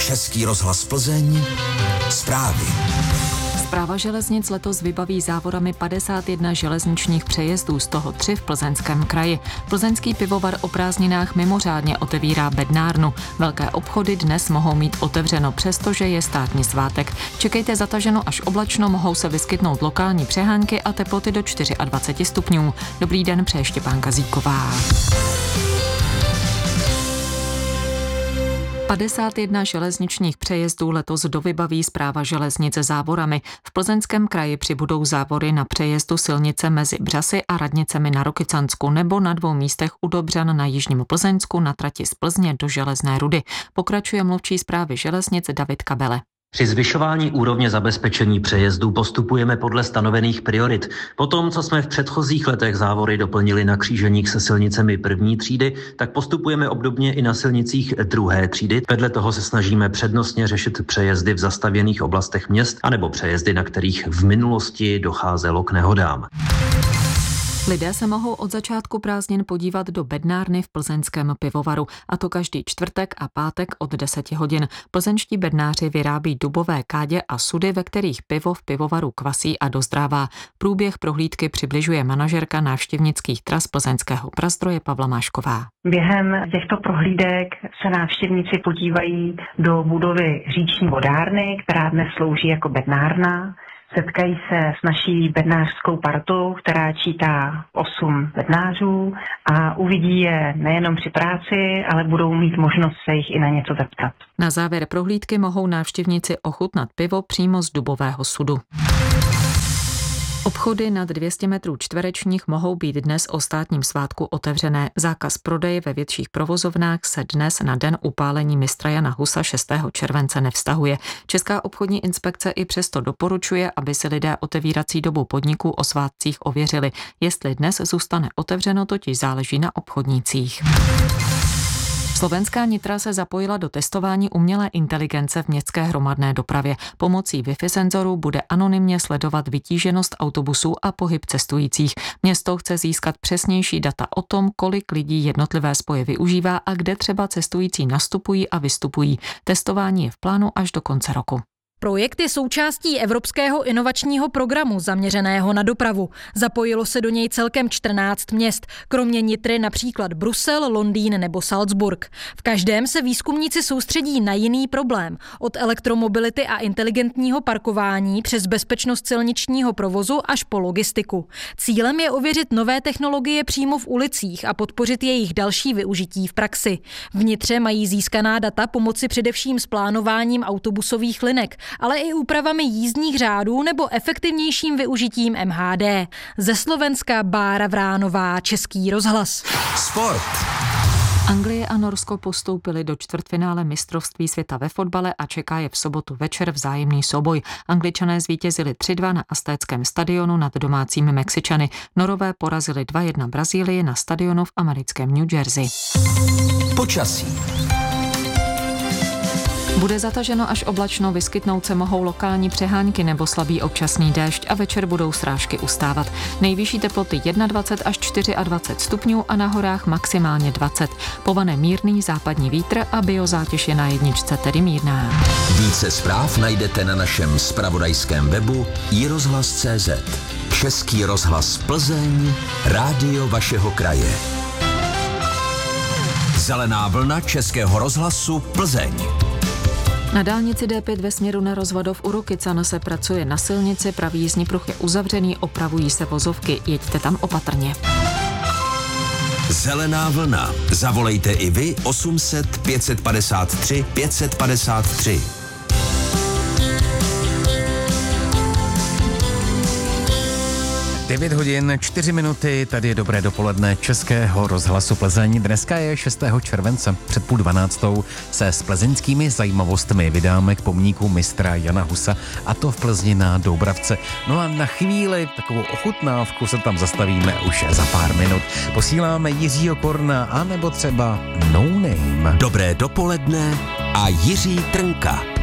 Český rozhlas Plzeň. Zprávy. Správa železnic letos vybaví závorami 51 železničních přejezdů, z toho 3 v Plzeňském kraji. Plzeňský pivovar o prázdninách mimořádně otevírá bednárnu. Velké obchody dnes mohou mít otevřeno, přestože je státní svátek. Čekejte zataženo až oblačno, mohou se vyskytnout lokální přehánky a teploty do 24 stupňů. Dobrý den, přeje Štěpánka Zíková. 51 železničních přejezdů letos dovybaví Správa železnic závorami. V Plzeňském kraji přibudou závory na přejezdu silnice mezi Břasy a Radnicemi na Rokycansku nebo na 2 místech u Dobřan na jižním Plzeňsku na trati z Plzně do Železné Rudy. Pokračuje mluvčí Správy železnic David Kabele. Při zvyšování úrovně zabezpečení přejezdů postupujeme podle stanovených priorit. Po tom, co jsme v předchozích letech závory doplnili na kříženích se silnicemi první třídy, tak postupujeme obdobně i na silnicích druhé třídy. Vedle toho se snažíme přednostně řešit přejezdy v zastavěných oblastech měst anebo přejezdy, na kterých v minulosti docházelo k nehodám. Lidé se mohou od začátku prázdnin podívat do bednárny v plzeňském pivovaru, a to každý čtvrtek a pátek od 10 hodin. Plzeňští bednáři vyrábí dubové kádě a sudy, ve kterých pivo v pivovaru kvasí a dozrává. Průběh prohlídky přibližuje manažerka návštěvnických tras plzeňského Prazdroje Pavla Mášková. Během těchto prohlídek se návštěvníci podívají do budovy říční vodárny, která dnes slouží jako bednárna. Setkají se s naší bednářskou partou, která čítá 8 bednářů a uvidí je nejenom při práci, ale budou mít možnost se jich i na něco zeptat. Na závěr prohlídky mohou návštěvníci ochutnat pivo přímo z dubového sudu. Obchody nad 200 metrů čtverečních mohou být dnes o státním svátku otevřené. Zákaz prodeje ve větších provozovnách se dnes na den upálení mistra Jana Husa 6. července nevztahuje. Česká obchodní inspekce i přesto doporučuje, aby si lidé otevírací dobu podniků o svátcích ověřili. Jestli dnes zůstane otevřeno, totiž záleží na obchodnících. Slovenská Nitra se zapojila do testování umělé inteligence v městské hromadné dopravě. Pomocí Wi-Fi senzorů bude anonymně sledovat vytíženost autobusů a pohyb cestujících. Město chce získat přesnější data o tom, kolik lidí jednotlivé spoje využívá a kde třeba cestující nastupují a vystupují. Testování je v plánu až do konce roku. Projekt je součástí Evropského inovačního programu zaměřeného na dopravu. Zapojilo se do něj celkem 14 měst, kromě Nitry například Brusel, Londýn nebo Salzburg. V každém se výzkumníci soustředí na jiný problém, od elektromobility a inteligentního parkování přes bezpečnost silničního provozu až po logistiku. Cílem je ověřit nové technologie přímo v ulicích a podpořit jejich další využití v praxi. V Nitře mají získaná data pomoci především s plánováním autobusových linek, ale i úpravami jízdních řádů nebo efektivnějším využitím MHD. Ze Slovenska Bára Vránová, Český rozhlas. Sport. Anglie a Norsko postoupili do čtvrtfinále mistrovství světa ve fotbale a čeká je v sobotu večer vzájemný souboj. Angličané zvítězili 3-2 na Aztéckém stadionu nad domácími Mexičany. Norové porazili 2-1 Brazílii na stadionu v americkém New Jersey. Počasí. Bude zataženo až oblačno, vyskytnout se mohou lokální přehánky nebo slabý občasný déšť a večer budou srážky ustávat. Nejvyšší teploty 21 až 24 stupňů a na horách maximálně 20. Povane mírný západní vítr a biozátěž je na jedničce, tedy mírná. Více zpráv najdete na našem zpravodajském webu iRozhlas.cz. Český rozhlas Plzeň, rádio vašeho kraje. Zelená vlna Českého rozhlasu Plzeň. Na dálnici D5 ve směru na Rozvadov u Rokycan se pracuje na silnici, pravý jízdní pruh je uzavřený, opravují se vozovky, jeďte tam opatrně. Zelená vlna. Zavolejte i vy 800 553 553. 9 hodin 4 minuty, tady je dobré dopoledne Českého rozhlasu Plzeň. Dneska je 6. července, před 11:30 se s plzeňskými zajímavostmi vydáme k pomníku mistra Jana Husa, a to v Plzni na Doubravce. No a na chvíli takovou ochutnávku se tam zastavíme už za pár minut. Posíláme Jiřího Korna, anebo třeba No Name. Dobré dopoledne a Jiří Trnka.